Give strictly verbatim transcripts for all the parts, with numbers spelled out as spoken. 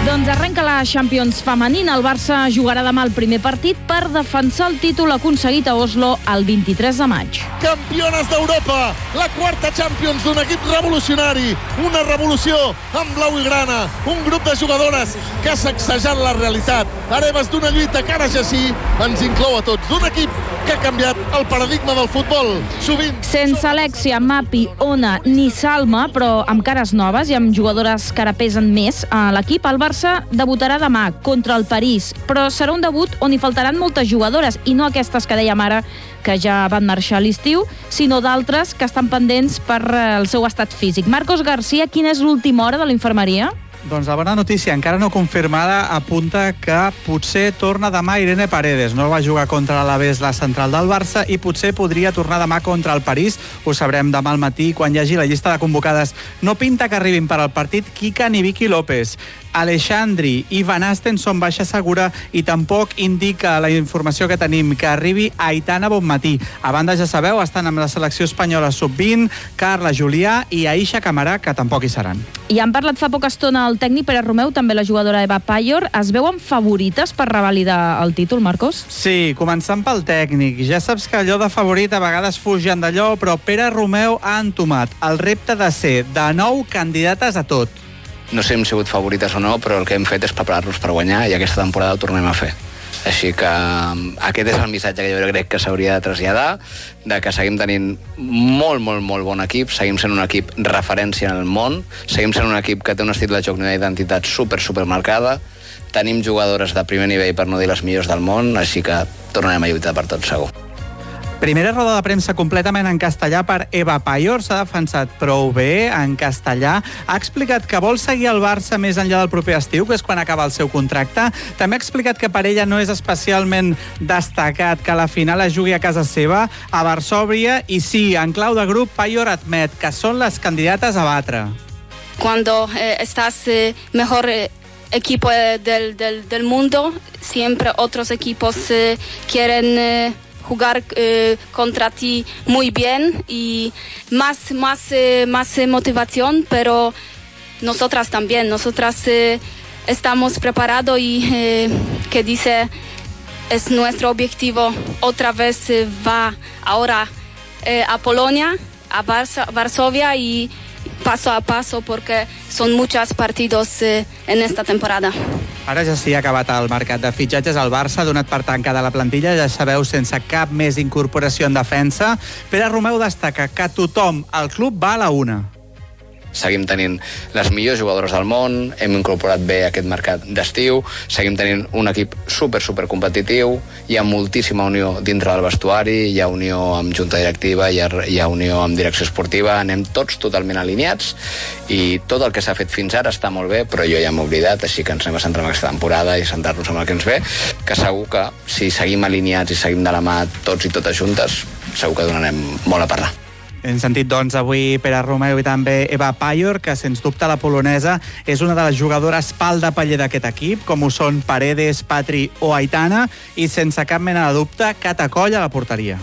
Doncs arrenca la Champions femenina. El Barça jugarà demà el primer partit per defensar el títol aconseguit a Oslo el vint-i-tres de maig. Campiones d'Europa, la quarta Champions d'un equip revolucionari, una revolució amb blau i grana, un grup de jugadores que ha sacsejat la realitat, hereves d'una lluita que ara ja sí ens inclou a tots, d'un equip que ha canviat el paradigma del futbol, sovint... Sense Alexia, Mapi, Ona ni Salma, però amb cares noves i amb jugadores que ara pesen més a l'equip, el Barça debutarà demà contra el París, però serà un debut on hi faltaran moltes jugadores i no aquestes que dèiem ara que ja van marxar a l'estiu, sinó d'altres que estan pendents per el seu estat físic. Marcos García, quina és l'última hora de la infermeria? Doncs la bona notícia, encara no confirmada, apunta que potser torna demà Irene Paredes. No va jugar contra l'Alavés, la central del Barça, i potser podria tornar demà contra el París. Ho sabrem demà al matí quan hi hagi la llista de convocades. No pinta que arribin per al partit Kika ni Vicky López. Alexandri i Van Asten són baixa segura i tampoc indica la informació que tenim que arribi Aitana Bonmatí. A banda, ja sabeu, estan amb la selecció espanyola sub vint, Carla Julià i Aisha Camarà, que tampoc hi seran. I han parlat fa poca estona el tècnic Pere Romeu, també la jugadora Eva Payor. Es veuen favorites per revalidar el títol, Marcos? Sí, començant pel tècnic. Ja saps que allò de favorit a vegades fugen d'allò, però Pere Romeu ha entomat el repte de ser de nou candidates a tot. No sé si hem sigut favorites o no, però el que hem fet és preparar-nos per guanyar i aquesta temporada ho tornem a fer. Així que aquest és el missatge que jo crec que s'hauria de traslladar, de que seguim tenint molt, molt, molt bon equip, seguim sent un equip referència en el món, seguim sent un equip que té un estil de joc i una identitat super, super marcada, tenim jugadores de primer nivell, per no dir les millors del món, així que tornarem a lluitar per tot, segur. Primera roda de premsa completament en castellà per Eva Payor. S'ha defensat prou bé en castellà. Ha explicat que vol seguir al Barça més enllà del proper estiu, que és quan acaba el seu contracte. També ha explicat que per ella no és especialment destacat que la final es jugui a casa seva, a Varsòvia, i sí, en clau de grup, Payor admet que són les candidates a batre. Cuando eh, estás eh, mejor eh, equipo eh, del, del, del mundo, siempre otros equipos eh, quieren... Eh, jugar eh, contra ti muy bien y más, más, eh, más eh, motivación, pero nosotras también, nosotras eh, estamos preparados y eh, que dice, es nuestro objetivo, otra vez eh, va ahora eh, a Polonia, a Vars- Varsovia y paso a paso porque son muchos partidos eh, en esta temporada. Ara ja sí ha acabat el mercat de fitxatges. El Barça ha donat per tancada la plantilla, ja sabeu, sense cap més incorporació en defensa. Pere Romeu destaca que tothom al club va a la una. Seguim tenint les millors jugadores del món, hem incorporat bé aquest mercat d'estiu, seguim tenint un equip super, super competitiu, hi ha moltíssima unió dintre del vestuari, hi ha unió amb junta directiva, hi ha, hi ha unió amb direcció esportiva, anem tots totalment alineats i tot el que s'ha fet fins ara està molt bé, però jo ja m'he oblidat, així que ens anem a centrar en aquesta temporada i centrar-nos en el que ens ve, que segur que si seguim alineats i seguim de la mà tots i totes juntes, segur que donarem molt a parlar. Hem sentit, doncs, avui Pere Romeu i també Eva Payor, que, sens dubte, la polonesa és una de les jugadores pal de paller d'aquest equip, com ho són Paredes, Patri o Aitana, i sense cap mena de dubte, Cata Coll a la porteria.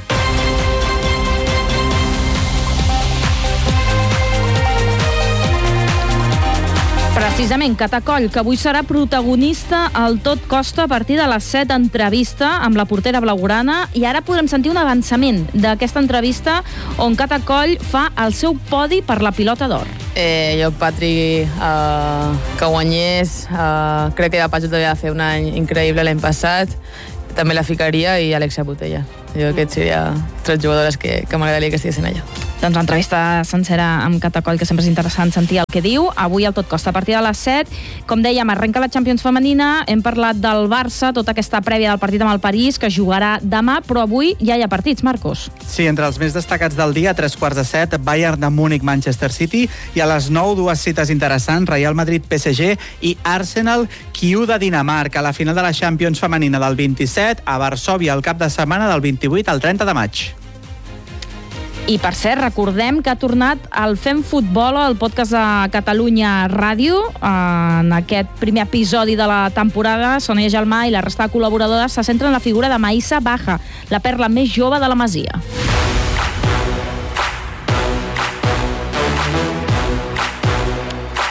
Precisament, Cata Coll, que avui serà protagonista al Tot Costa a partir de les set, entrevista amb la portera blaugrana, i ara podrem sentir un avançament d'aquesta entrevista on Cata Coll fa el seu podi per la pilota d'or. Eh, jo, Patri, eh, que guanyés, eh, crec que de Patri devia fer un any increïble l'any passat, també la ficaria, i Alexia Putella. Jo aquests serien tres jugadores que, que m'agradaria que estiguessin allà. Doncs l'entrevista sencera amb Cata Coll, que sempre és interessant sentir el que diu. Avui al Tot Costa, a partir de les set. Com dèiem, arrenca la Champions femenina. Hem parlat del Barça, tota aquesta prèvia del partit amb el París, que jugarà demà, però avui ja hi ha partits, Marcos. Sí, entre els més destacats del dia, a tres quarts de set, Bayern de Múnich, Manchester City, i a les nou, dues cites interessants, Real Madrid, P S G i Arsenal, Kiu de Dinamarca. A la final de la Champions femenina del vint-i-set, a Varsòvia, el cap de setmana del vint-i-vuit al trenta de maig. I, per cert, recordem que ha tornat el Fem Futbol, el podcast de Catalunya Ràdio. En aquest primer episodi de la temporada, Sònia Gelmà i la resta de col·laboradores se centren en la figura de Maïssa Baja, la perla més jove de la Masia.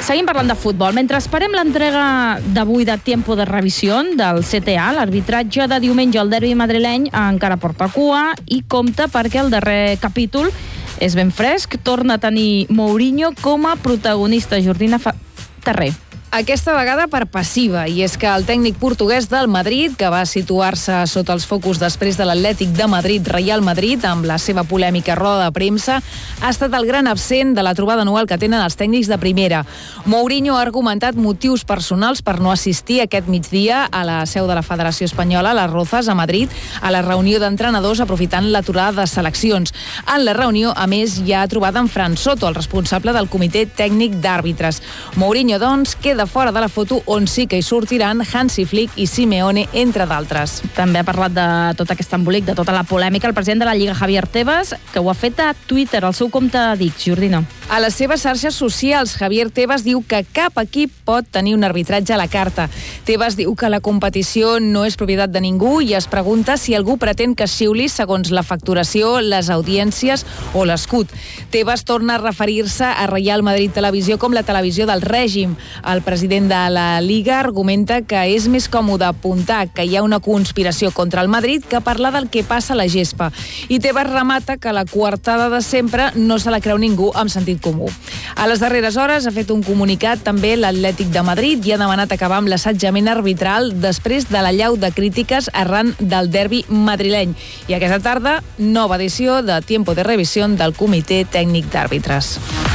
Seguim parlant de futbol. Mentre esperem l'entrega d'avui de Tiempo de Revisió del C T A, l'arbitratge de diumenge al derbi madrileny encara porta cua i compta perquè el darrer capítol és ben fresc. Torna a tenir Mourinho com a protagonista. Jordina Terrer. Aquesta vegada per passiva, i és que el tècnic portuguès del Madrid, que va situar-se sota els focus després de l'Atlètic de Madrid, Real Madrid, amb la seva polèmica roda de premsa, ha estat el gran absent de la trobada anual que tenen els tècnics de primera. Mourinho ha argumentat motius personals per no assistir aquest migdia a la seu de la Federació Espanyola, a les Rozas, a Madrid, a la reunió d'entrenadors aprofitant l'aturada de seleccions. En la reunió, a més, hi ha trobat en Fran Soto, el responsable del comitè tècnic d'àrbitres. Mourinho, doncs, queda de fora de la foto, on sí que hi sortiran Hansi Flick i Simeone, entre d'altres. També ha parlat de tot aquest embolic, de tota la polèmica, el president de la Lliga, Javier Tebas, que ho ha fet a Twitter, al seu compte d'X. Jordina. A les seves xarxes socials, Javier Tebas diu que cap equip pot tenir un arbitratge a la carta. Tebas diu que la competició no és propietat de ningú i es pregunta si algú pretén que xiuli segons la facturació, les audiències o l'escut. Tebas torna a referir-se a Real Madrid Televisió com la televisió del règim. El president de la Liga argumenta que és més còmode apuntar que hi ha una conspiració contra el Madrid que parlar del que passa a la gespa. I Tebas remata que la coartada de sempre no se la creu ningú amb sentit comú. A les darreres hores ha fet un comunicat també l'Atlètic de Madrid i ha demanat acabar amb l'assetjament arbitral després de l'allau de crítiques arran del derbi madrileny. I aquesta tarda, nova edició de Tiempo de Revisió del Comitè Tècnic d'Àrbitres.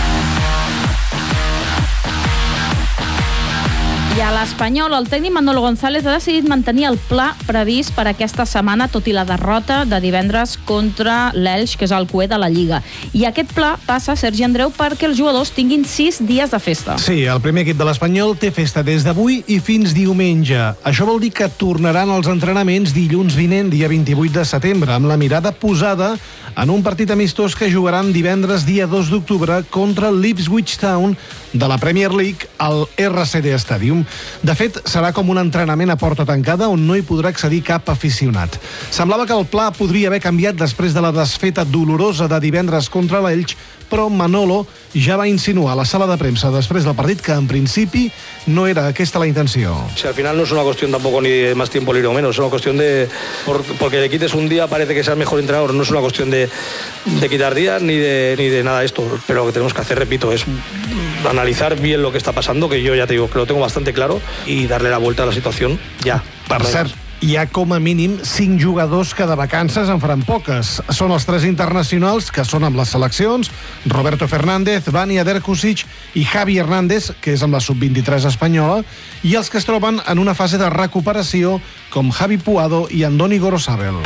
I a l'Espanyol, el tècnic Manolo González ha decidit mantenir el pla previst per aquesta setmana, tot i la derrota de divendres contra l'Elx, que és el cué de la Lliga. I aquest pla passa, Sergi Andreu, perquè els jugadors tinguin sis dies de festa. Sí, el primer equip de l'Espanyol té festa des d'avui i fins diumenge. Això vol dir que tornaran els entrenaments dilluns vinent, dia vint-i-vuit de setembre, amb la mirada posada en un partit amistós que jugaran divendres, dia dos d'octubre, contra el l'Ipswich Town de la Premier League al R C D Stadium. De fet, serà com un entrenament a porta tancada on no hi podrà accedir cap aficionat. Semblava que el pla podria haver canviat després de la desfeta dolorosa de divendres contra l'Elx, però Manolo ja va insinuar a la sala de premsa després del partit que en principi no era aquesta la intenció. O sea, al final no es una cuestión tampoco ni de más tiempo libre o menos, es una cuestión de... Por, porque le quites un día parece que sea el mejor entrenador, no es una cuestión de, de quitar días ni de, ni de nada de esto, pero lo que tenemos que hacer, repito, es analizar bien lo que está pasando, que yo ya te digo que lo tengo bastante claro, y darle la vuelta a la situación ya. Per cert, hi ha com a mínim cinc jugadors que de vacances en faran poques. Són els tres internacionals que són amb les seleccions, Roberto Fernández, Vania Derkusic i Javi Hernández, que és amb la sub vint-i-tres espanyola, i els que es troben en una fase de recuperació com Javi Puado i Andoni Gorosabel.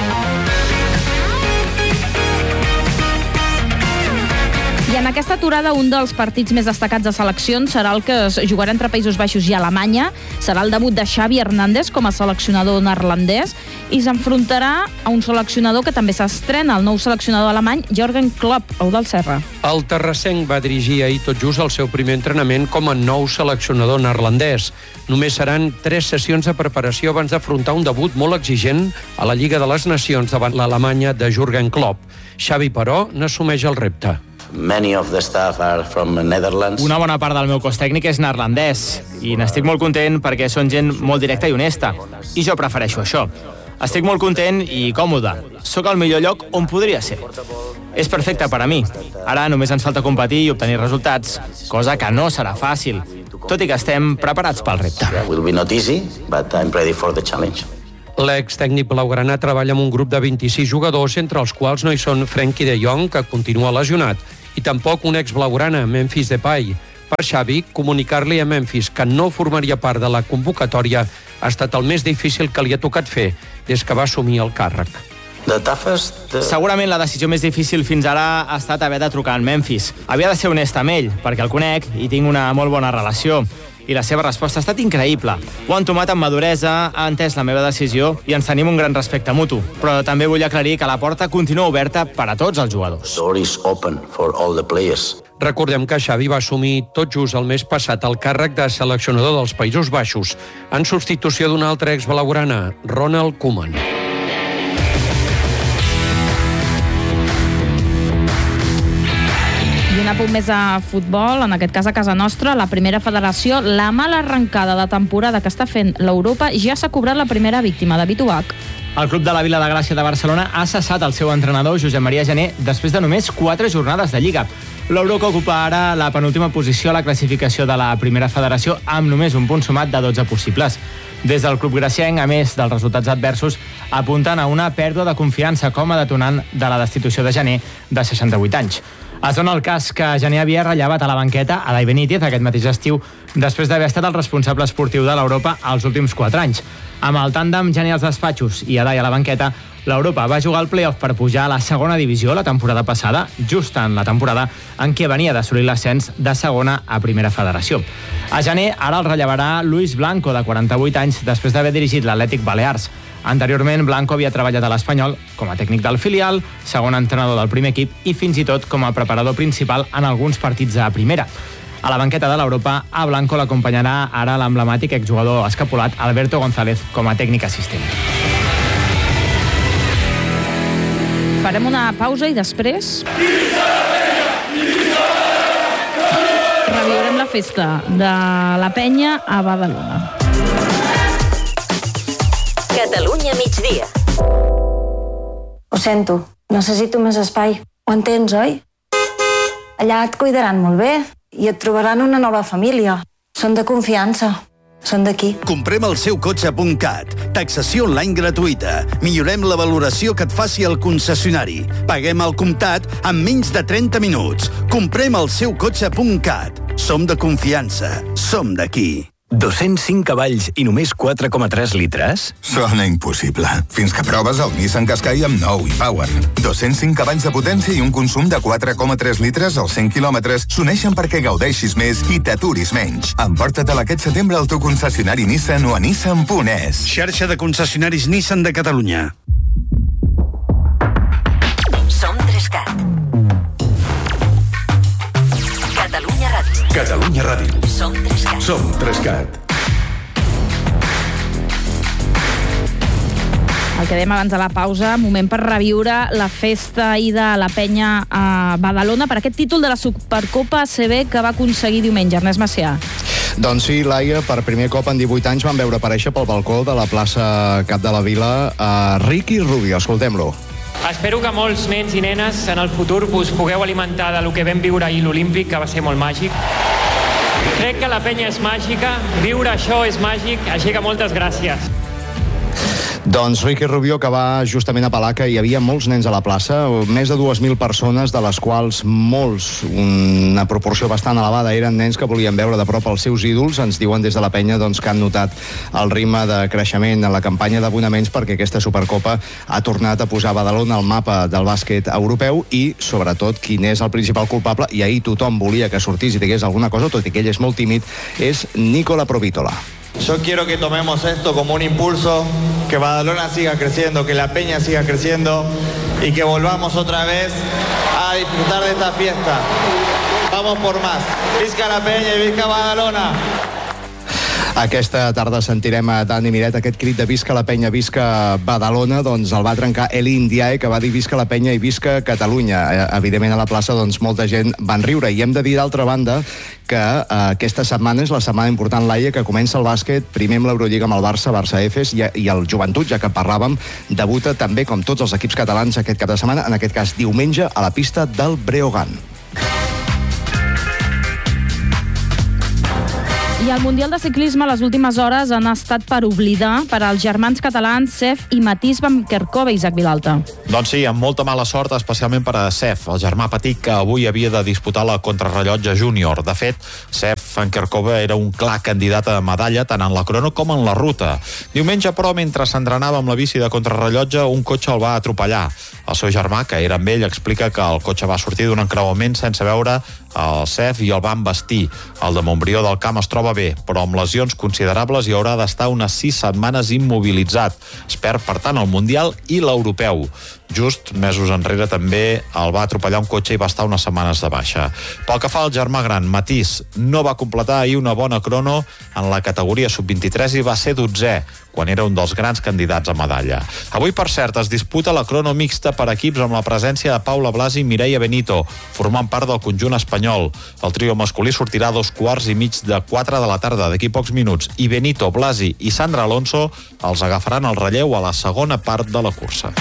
I en aquesta aturada, un dels partits més destacats de seleccions serà el que es jugarà entre Països Baixos i Alemanya. Serà el debut de Xavi Hernández com a seleccionador neerlandès i s'enfrontarà a un seleccionador que també s'estrena, el nou seleccionador alemany, Jürgen Klopp, el del Serra. El terrassenc va dirigir ahir tot just el seu primer entrenament com a nou seleccionador neerlandès. Només seran tres sessions de preparació abans d'afrontar un debut molt exigent a la Lliga de les Nacions davant l'Alemanya de Jürgen Klopp. Xavi, però, n'assumeix el repte. Many of the staff are from Netherlands. Una bona part del meu cos tècnic és neerlandès i n'estic molt content perquè són gent molt directa i honesta i jo prefereixo això. Estic molt content i còmode. Sóc al millor lloc on podria ser. És perfecte per a mi. Ara només ens falta competir i obtenir resultats, cosa que no serà fàcil, tot i que estem preparats pel repte. Will be not easy, but I'm ready for the challenge. L'ex-tècnic blaugrana treballa amb un grup de vint-i-sis jugadors, entre els quals no hi són Frenkie de Jong, que continua lesionat, i tampoc un ex-blaugrana, Memphis Depay. Per Xavi, comunicar-li a Memphis que no formaria part de la convocatòria ha estat el més difícil que li ha tocat fer des que va assumir el càrrec. Segurament la decisió més difícil fins ara ha estat haver de trucar en Memphis. Havia de ser honest amb ell, perquè el conec i tinc una molt bona relació. I la seva resposta ha estat increïble. Ho ha entomat amb maduresa, ha entès la meva decisió i ens tenim un gran respecte mutu. Però també vull aclarir que la porta continua oberta per a tots els jugadors. Door is open for all the players. Recordem que Xavi va assumir tot just el mes passat el càrrec de seleccionador dels Països Baixos, en substitució d'una altra ex-blaugrana, Ronald Koeman. I una un mes de futbol, en aquest cas a casa nostra, la primera federació, la mala arrencada de temporada que està fent l'Europa, ja s'ha cobrat la primera víctima, David Ubach. El club de la Vila de Gràcia de Barcelona ha cessat el seu entrenador, Josep Maria Gené, després de només quatre jornades de Lliga. L'Euroca ocupa ara la penúltima posició a la classificació de la primera federació amb només un punt sumat de dotze possibles. Des del club gracienc, a més dels resultats adversos, apunten a una pèrdua de confiança com a detonant de la destitució de Gené, de seixanta-vuit anys. Es dona el cas que Gené havia rellevat a la banqueta a Adai Benítez aquest mateix estiu, després d'haver estat el responsable esportiu de l'Europa els últims quatre anys. Amb el tàndem Gené als despatxos i Adai a la banqueta, l'Europa va jugar al play-off per pujar a la segona divisió la temporada passada, just en la temporada en què venia d'assolir l'ascens de segona a primera federació. A Gené ara el rellevarà Luis Blanco, de quaranta-vuit anys, després d'haver dirigit l'Atlètic Balears. Anteriorment, Blanco havia treballat a l'Espanyol com a tècnic del filial, segon entrenador del primer equip i fins i tot com a preparador principal en alguns partits a primera. A la banqueta de l'Europa, a Blanco l'acompanyarà ara l'emblemàtic exjugador escapulat Alberto González com a tècnic assistent. Farem una pausa i després reviurem la festa de la penya a Badalona. Catalunya migdia. Ho sento, necessito més espai. Ho entens, oi? Allà et cuidaran molt bé i et trobaran una nova família. Són de confiança. Són d'aquí. Comprem el seu cotxe punt cat. Taxació online gratuïta. Millorem la valoració que et faci el concessionari. Paguem al comptat en menys de trenta minuts. Comprem el seu cotxe punt cat. Som de confiança. Som d'aquí. dos-cents cinc cavalls i només quatre coma tres litres? Sona impossible. Fins que proves el Nissan Qashqai amb nou i Power. dos-cents cinc cavalls de potència i un consum de quatre coma tres litres als cent quilòmetres s'uneixen perquè gaudeixis més i t'aturis menys. Emporta-te'l aquest setembre al teu concessionari Nissan o a nissan punt es. Xarxa de concessionaris Nissan de Catalunya. Som Trescat. Catalunya Ràdio. Catalunya Ràdio. Som Trescat. Som Trescat. El que dèiem abans de la pausa, moment per reviure la festa ahir de la penya a Badalona per aquest títol de la Supercopa A C B que va aconseguir diumenge. Ernest Macià. Doncs sí, Laia, per primer cop en divuit anys van veure aparèixer pel balcó de la plaça Cap de la Vila a Ricky Rubio. Escoltem-lo. Espero que molts nens i nenes en el futur us pugueu alimentar de lo que vam viure ahir l'Olímpic, que va ser molt màgic. Crec que la penya és màgica, viure això és màgic, així que moltes gràcies. Doncs Ricky Rubio, que va justament apel·lar que hi havia molts nens a la plaça, més de dues mil persones, de les quals molts, una proporció bastant elevada, eren nens que volien veure de prop els seus ídols. Ens diuen des de la penya doncs, que han notat el ritme de creixement en la campanya d'abonaments perquè aquesta Supercopa ha tornat a posar Badalona al mapa del bàsquet europeu i, sobretot, quin és el principal culpable, i ahir tothom volia que sortís i digués alguna cosa, tot i que ell és molt tímid, és Nicola Provítola. Yo quiero que tomemos esto como un impulso, que Badalona siga creciendo, que la Peña siga creciendo y que volvamos otra vez a disfrutar de esta fiesta. Vamos por más. Visca la Peña y visca Badalona. Aquesta tarda sentirem a Dani Miret aquest crit de visca la penya, visca Badalona, doncs el va trencar Eli Ndiaye, que va dir visca la penya i visca Catalunya. Evidentment a la plaça doncs molta gent van riure i hem de dir d'altra banda que eh, aquesta setmana és la setmana important, Laia, que comença el bàsquet, primer amb l'Eurolliga amb el Barça, Barça Efes i, i el Joventut, ja que parlàvem, debuta també com tots els equips catalans aquest cap de setmana, en aquest cas diumenge a la pista del Breogán. I el Mundial de Ciclisme a les últimes hores han estat per oblidar per als germans catalans Sef i Matís Van Kerkhove, Isaac Vilalta. Doncs sí, amb molta mala sort, especialment per a Sef, el germà petit que avui havia de disputar la contrarrellotge júnior. De fet, Sef Van Kerkhove era un clar candidat a medalla tant en la crono com en la ruta. Diumenge, però, mentre s'entrenava amb la bici de contrarrellotge, un cotxe el va atropellar. El seu germà, que era amb ell, explica que el cotxe va sortir d'un encreuament sense veure el Sef i el va embastir. El de Montbrió del Camp es troba bé, però amb lesions considerables i haurà d'estar unes sis setmanes immobilitzat. Es perd, per tant, el Mundial i l'Europeu. Just mesos enrere també el va atropellar un cotxe i va estar unes setmanes de baixa. Pel que fa al germà gran, Matís no va completar ahir una bona crono en la categoria sub vint-i-tres i va ser dotzè, quan era un dels grans candidats a medalla. Avui, per cert, es disputa la crono mixta per equips amb la presència de Paula Blasi i Mireia Benito, formant part del conjunt espanyol. El trio masculí sortirà a dos quarts i mig de quatre de la tarda, d'aquí pocs minuts, i Benito, Blasi i Sandra Alonso els agafaran el relleu a la segona part de la cursa.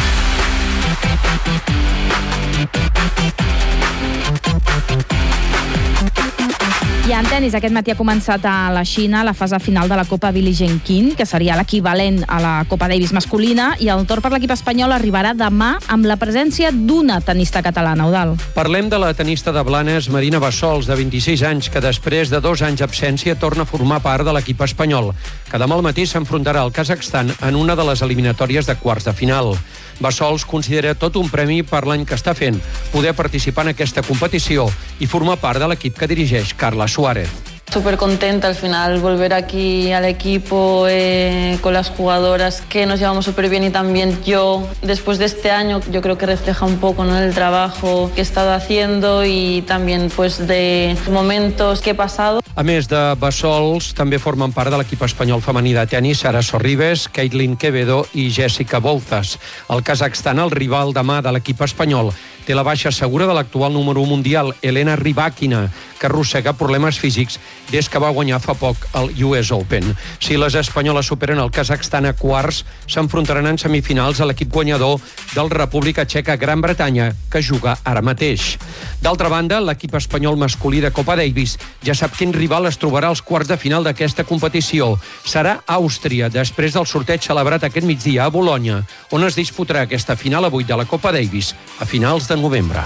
I en tenis, aquest matí ha començat a la Xina la fase final de la Copa Billie Jean King, que seria l'equivalent a la Copa Davis masculina, i el torn per l'equip espanyol arribarà demà amb la presència d'una tenista catalana, Eudal. Parlem de la tenista de Blanes, Marina Bassols, de vint-i-sis anys, que després de dos anys d'absència torna a formar part de l'equip espanyol, que demà al matí s'enfrontarà al Kazakhstan en una de les eliminatòries de quarts de final. Bassols considera tot un premi per l'any que està fent, poder participar en aquesta competició i formar part de l'equip que dirigeix Carla Suárez. Súper contenta al final volver aquí al equipo eh, con las jugadoras que nos llevamos súper bien, y también yo después de este año yo creo que refleja un poco, ¿no?, el trabajo que he estado haciendo y también pues de momentos que he pasado. A més de Bassols, també formen part de l'equip espanyol femení de tenis Sara Sorribes, Caitlin Quevedo i Jessica Bouzas. El Kazakhstan, el rival demà de l'equip espanyol, té la baixa segura de l'actual número u mundial, Elena Rybakina, que arrossega problemes físics des que va guanyar fa poc el U S Open. Si les espanyoles superen el Kazakhstan a quarts, s'enfrontaran en semifinals a l'equip guanyador del República Txeca Gran Bretanya, que juga ara mateix. D'altra banda, l'equip espanyol masculí de Copa Davis ja sap quin rival es trobarà als quarts de final d'aquesta competició. Serà Àustria, després del sorteig celebrat aquest migdia a Bolonya, on es disputarà aquesta final avui de la Copa Davis, a finals de novembre.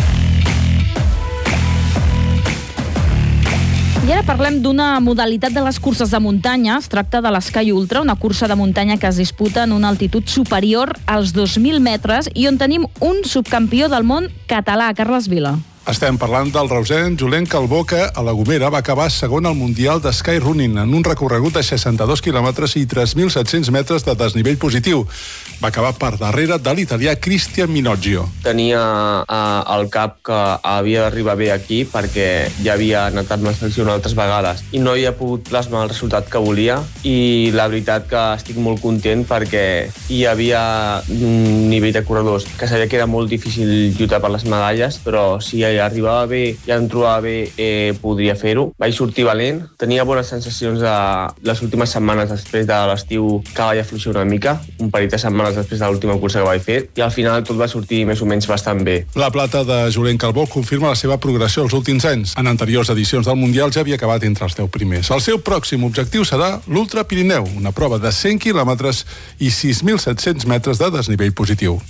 I ara parlem d'una modalitat de les curses de muntanya. Es tracta de l'Sky Ultra, una cursa de muntanya que es disputa en una altitud superior als dos mil metres i on tenim un subcampió del món català, Carles Vila. Estem parlant del reusenc Julen Calbó, que a la Gomera va acabar segon al Mundial de Sky Running en un recorregut de seixanta-dos quilòmetres i tres mil set-cents metres de desnivell positiu. Va acabar per darrere de l'italià Cristian Minoggio. Tenia eh, al cap que havia d'arribar bé aquí perquè ja havia anat amb la selecció altres vegades i no havia pogut plasmar el resultat que volia, i la veritat que estic molt content perquè hi havia un nivell de corredors que sabia que era molt difícil lluitar per les medalles, però si arribava bé i em trobava bé, eh, podria fer-ho. Vaig sortir valent, tenia bones sensacions de les últimes setmanes després de l'estiu, que vaig afluixar una mica, un parell de setmanes després de l'última cursa que vaig fer, i al final tot va sortir més o menys bastant bé. La plata de Julen Calbó confirma la seva progressió els últims anys. En anteriors edicions del Mundial ja havia acabat entre els deu primers. El seu pròxim objectiu serà l'Ultra Pirineu, una prova de cent quilòmetres i sis mil set-cents metres de desnivell positiu.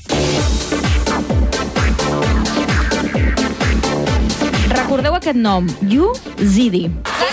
Recordeu aquest nom, Yu Zidi.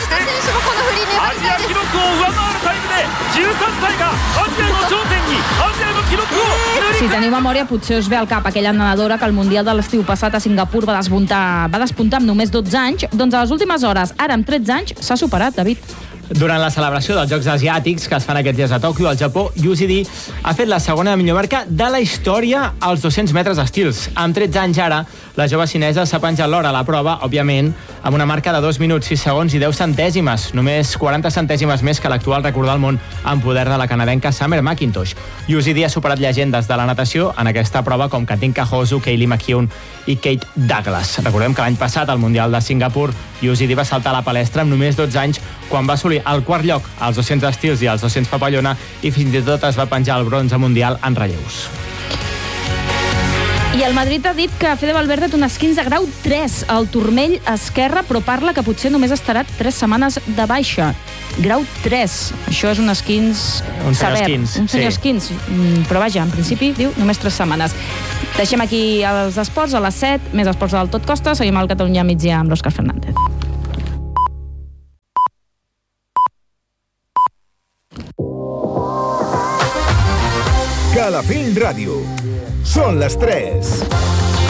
Si teniu memòria, potser us ve al cap aquella nedadora que al Mundial de l'estiu passat a Singapur va despuntar, va despuntar amb només dotze anys, doncs a les últimes hores, ara amb tretze anys, s'ha superat, David. Durant la celebració dels Jocs Asiàtics que es fan aquests dies a Tòquio, al Japó, Yu Zidi ha fet la segona millor marca de la història als dos-cents metres estils. Amb tretze anys ara, la jove xinesa s'ha penjat l'hora a la prova, òbviament, amb una marca de dos minuts, sis segons i deu centèsimes, només quaranta centèsimes més que l'actual record del món en poder de la canadenca Summer McIntosh. Yu Zidi ha superat llegendes de la natació en aquesta prova com Katinka Hosu, Kaylee McKeown i Kate Douglas. Recordem que l'any passat, al Mundial de Singapur, Yu Zidi va saltar a la palestra amb només dotze anys quan va assolir el quart lloc als dos-cents estils i als dos-cents papallona, i fins i tot es va penjar el bronze mundial en relleus. I el Madrid ha dit que Fede Valverde té un esquinç de grau tres al turmell esquerre, però parla que potser només estarà tres setmanes de baixa. Grau tres. Això és un esquinç un sever. Esquins, un senyor sí. esquinç. Però vaja, en principi, diu, només tres setmanes. Deixem aquí els esports a les set, més esports del Tot Costa. Seguim al Catalunya migdia amb l'Òscar Fernández. Calafell Ràdio. Són les tres.